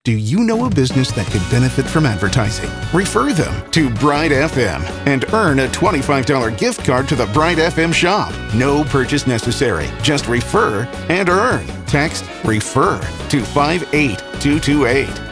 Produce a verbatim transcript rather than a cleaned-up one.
Do you know a business that could benefit from advertising? Refer them to Bride F M and earn a twenty-five dollars gift card to the Bride F M shop. No purchase necessary. Just refer and earn. Text REFER to five eight two two eight.